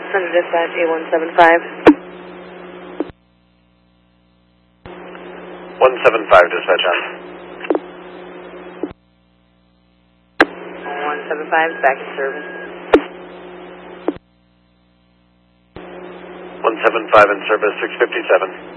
Center Dispatch A175. 175 dispatch on. 175 is back in service. 175 in service, 657.